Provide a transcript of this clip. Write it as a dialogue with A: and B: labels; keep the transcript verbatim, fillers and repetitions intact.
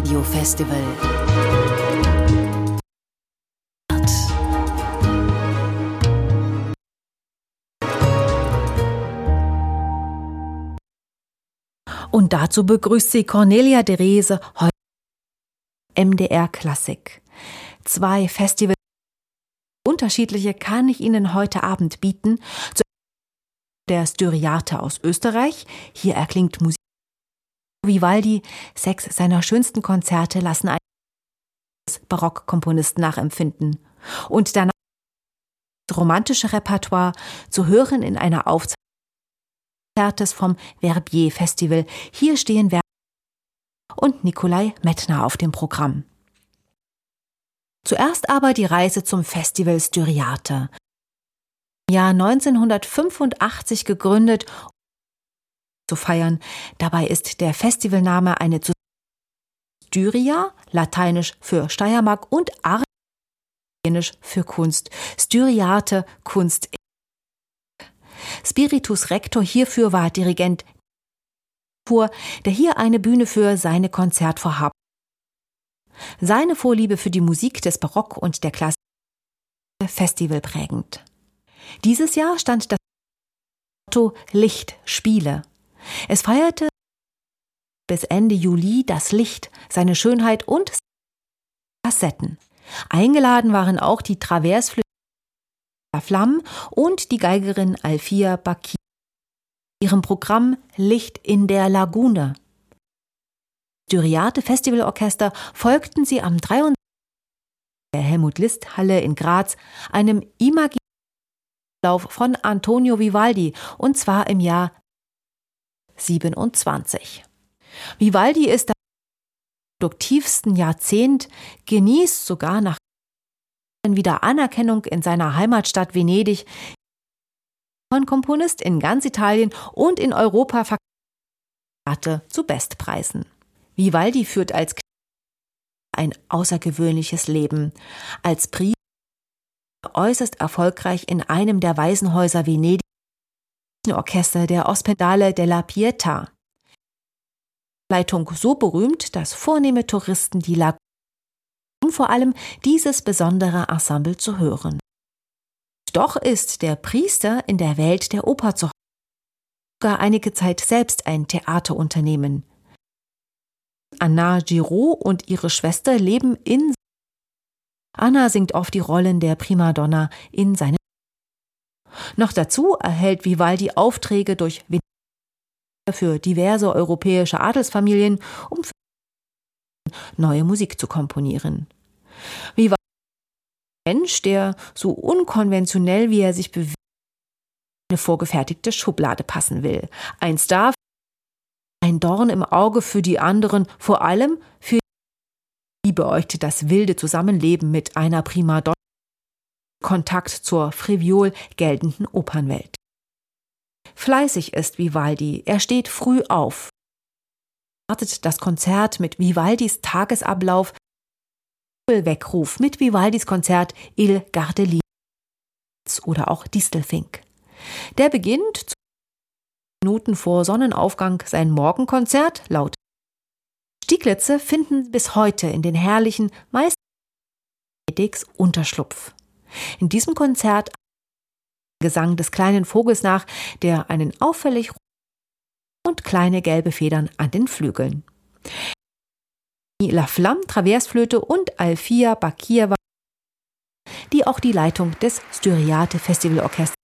A: Festival. Und dazu begrüßt sie Cornelia Derese heute M D R Klassik. Zwei Festivals, unterschiedliche, kann ich Ihnen heute Abend bieten. Der Styriate aus Österreich. Hier erklingt Musik. Vivaldi, sechs seiner schönsten Konzerte lassen einen Barockkomponisten nachempfinden. Und danach das romantische Repertoire zu hören in einer Aufzeichnung vom Verbier Festival. Hier stehen Verbier und Nikolai Mettner auf dem Programm. Zuerst aber die Reise zum Festival Styriate. Im Jahr neunzehnhundertfünfundachtzig gegründet, um zu feiern. Dabei ist der Festivalname eine Zusammensetzung Styria, lateinisch für Steiermark, und Arte, für Kunst. Styriate, Kunst. Spiritus Rector hierfür war Dirigent, der hier eine Bühne für seine Konzertvorhaben. Seine Vorliebe für die Musik des Barock und der Klassik Festival prägend. Dieses Jahr stand das Motto Licht, Spiele. Es feierte bis Ende Juli das Licht, seine Schönheit und Facetten. Eingeladen waren auch die Traversflöte Flamme und die Geigerin Alfia Bakir. Ihrem Programm Licht in der Lagune. Styriate Festivalorchester folgten sie am dreiundzwanzigsten der Helmut-List-Halle in Graz einem imaginären Lauf von Antonio Vivaldi, und zwar im Jahr siebenundzwanzig. Vivaldi ist das produktivsten Jahrzehnt, genießt sogar nach wieder Anerkennung in seiner Heimatstadt Venedig, von Komponist in ganz Italien und in Europa verkauft zu Bestpreisen. Vivaldi führt als ein außergewöhnliches Leben. Als Priester äußerst erfolgreich in einem der Waisenhäuser Venedig, Orchester der Ospedale della Pietà. Leitung so berühmt, dass vornehme Touristen die Lagune und vor allem dieses besondere Ensemble zu hören. Doch ist der Priester in der Welt der Oper zu Hause, sogar einige Zeit selbst ein Theaterunternehmen. Anna Giraud und ihre Schwester leben in Anna singt oft die Rollen der Primadonna in seinen. Noch dazu erhält Vivaldi Aufträge durch für diverse europäische Adelsfamilien, um neue Musik zu komponieren. Vivaldi ist ein Mensch, der so unkonventionell wie er sich bewegt, in eine vorgefertigte Schublade passen will. Ein Star, ein Dorn im Auge für die anderen, vor allem für die beäugte das wilde Zusammenleben mit einer Primadonna, Kontakt zur friviol geltenden Opernwelt. Fleißig ist Vivaldi, er steht früh auf, wartet das Konzert mit Vivaldis Tagesablauf, Weckruf mit Vivaldis Konzert Il Gardelino oder auch Distelfink. Der beginnt Minuten vor Sonnenaufgang sein Morgenkonzert laut. Stieglitze finden bis heute in den herrlichen, meist Unterschlupf. In diesem Konzert Gesang des kleinen Vogels nach, der einen auffällig und kleine gelbe Federn an den Flügeln. La Flamme, Traversflöte und Alfia Bakir, die auch die Leitung des Styriate Festivalorchesters